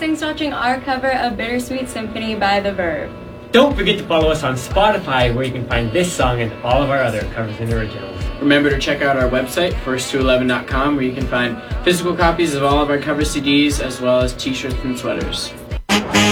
thanks for watching our cover of Bittersweet Symphony by The Verve. Don't forget to follow us on Spotify, where you can find this song and all of our other covers and originals. Remember to check out our website, first211.com, where you can find physical copies of all of our cover CDs, as well as t-shirts and sweaters.